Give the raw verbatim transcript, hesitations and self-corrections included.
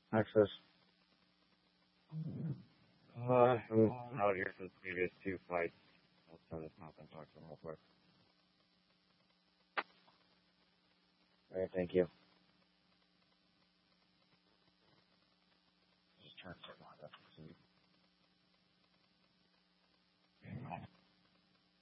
Access. Uh, I'm out here for the previous two fights. I'll turn this mouth and talk to them real quick. Alright, thank you. Just turn this mouth up.